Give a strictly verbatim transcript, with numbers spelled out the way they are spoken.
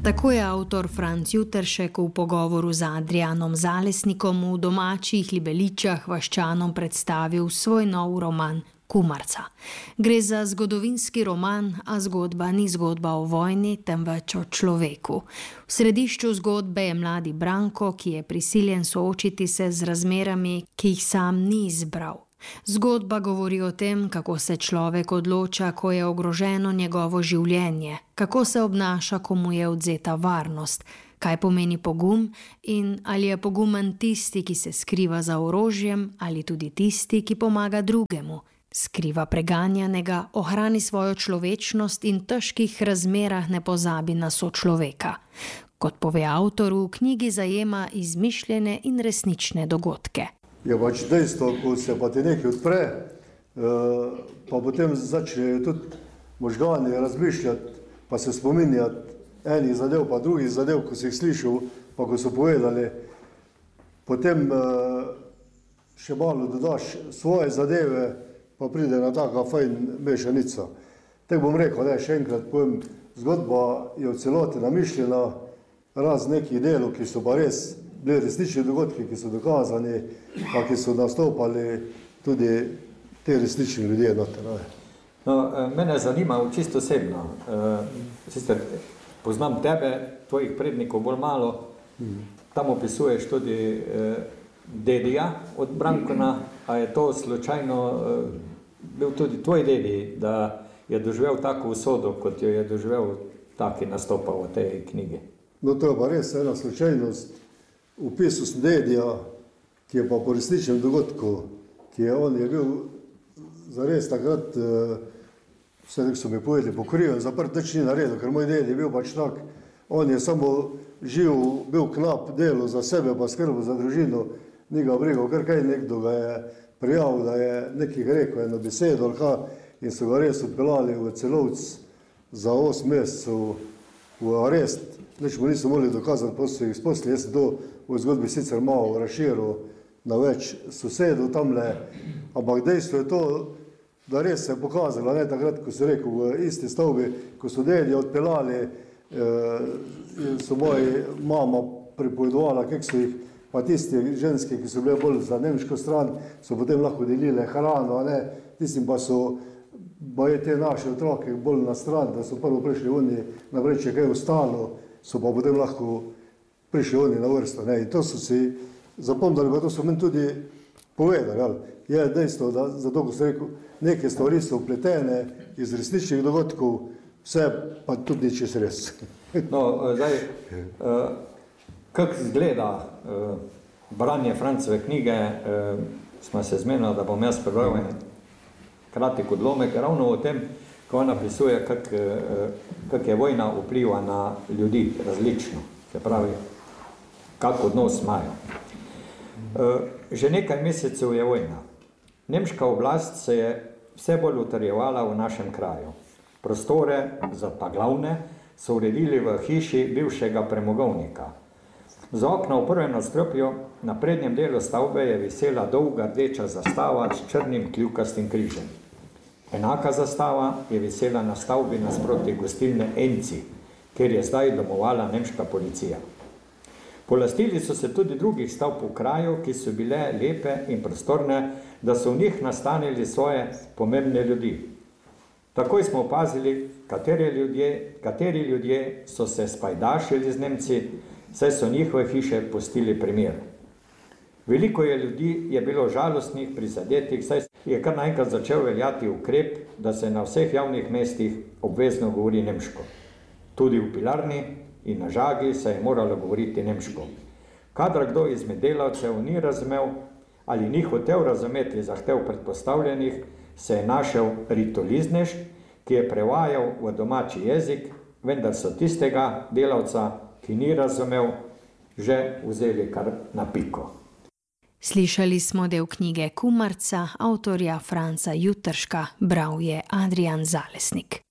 Tako je avtor Franc Juteršek v pogovoru z Adrianom Zalesnikom v domačih Libeličah vaščanom predstavil svoj nov roman Kumarca. Gre za zgodovinski roman, a zgodba ni zgodba o vojni, temveč o človeku. V središču zgodbe je mladi Branko, ki je prisiljen soočiti se z razmerami, ki jih sam ni izbral. Zgodba govori o tem, kako se človek odloča, ko je ogroženo njegovo življenje, kako se obnaša, ko mu je odzeta varnost, kaj pomeni pogum in ali je pogumen tisti, ki se skriva za orožjem, ali tudi tisti, ki pomaga drugemu. Skriva preganjanega, ohrani svojo človečnost in v težkih razmerah ne pozabi na sočloveka. Kot pove avtor, v knjigi zajema izmišljene in resnične dogodke. Je pač dejstvo, ko se pa ti nekaj odpre, pa potem začnejo tudi možgani razmišljati, pa se spominjati enih zadev, pa drugih zadev, ko si jih slišal, pa ko so povedali. Potem še malo dodaš svoje zadeve, pa pride na taka fajn mešanica. Tako bom rekel, ne, še enkrat povem, zgodba je v celoti namišljena, raz nekih delov, ki so pa res bili resnični dogodki, ki so dokazani, pa ki so nastopali tudi te resnični ljudje noter. No, mene zanima čisto osebno. Sicer poznam tebe, tvojih prednikov bolj malo, tam opisuješ tudi dedija od Brankona, a je to slučajno bil tudi tvoj dedi, da je doživel tako usodo, kot jo je doživel taki nastopal v tej knjigi? No, to je pa res ena slučajnost. Upisal sem dedija, ki je pa po resničnem dogodku, ki je on je bil zares takrat, vse tako so mi povedali, pokriven, zaprt nič ni naredil, ker moj ded je bil pač tak, on je samo živ, bil knap, delal za sebe, pa skrbel za družino, ni ga brigal, kar kaj nekdo ga je prijavil, da je nekaj rekel, eno besedo ali kaj, in so ga res odpeljali v Celovec za osem mesecev v arest. Nič mu niso mogli dokazati, pa so jih spustili. Jaz sem to v zgodbi sicer malo razširil na več sosedov tamle, ampak dejstvo je to, da res se je pokazalo, ne takrat, ko so rekel, v isti stavbi, ko so dedje odpeljali, so moji mama pripovedovala, kako so jih, pa tisti ženske, ki so bile bolj za nemško stran, so potem lahko delile hrano, ne, tistim pa so baje te naše otroke bolj na stran, da so prvo prišli oni naprej, če kaj ostalo, so pa potem lahko prišli oni na vrsto. Ne. In to so si zapomnili, pa to so meni tudi povedali. Ali. Je dejstvo, da zato, ko so rekel, neke stvari so upletene iz resničnih dogodkov, vse pa tudi nič res. No, zdaj, kako izgleda branje Francove knjige, smo se zmenili, da bom jaz prebral en kratek odlomek, ravno o tem, ko ona pisuje, kako kak je vojna vpliva na ljudi različno, se pravi, kak odnos imajo. Že nekaj mesecev je vojna. Nemška oblast se je vse bolj utrjevala v našem kraju. Prostore, za pa glavne, so uredili v hiši bivšega premogovnika. Za okna v prvem nadstropju na prednjem delu stavbe je visela dolga rdeča zastava s črnim kljukastim križem. Enaka zastava je visela na stavbi nasproti gostilne Enci, kjer je zdaj domovala nemška policija. Polastili so se tudi drugih stavb v kraju, ki so bile lepe in prostorne, da so v njih nastanili svoje pomembne ljudi. Takoj smo opazili, kateri ljudje, kateri ljudje so se spajdašili z Nemci, saj so njihove hiše pustili pri miru. Veliko je ljudi je bilo žalostnih, prizadetih, saj je kar naenkrat začel veljati ukrep, da se na vseh javnih mestih obvezno govori nemško. Tudi v pilarni in na žagi se je moralo govoriti nemško. Kadar kdo izmed delavcev ni razumel ali ni hotel razumeti zahtev predpostavljenih, se je našel ritoliznež, ki je prevajal v domači jezik, vendar so tistega delavca, ki ni razumel, že vzeli kar na piko. Slišali smo del knjige Kumarca avtorja Franca Juterška, bral je Adrian Zalesnik.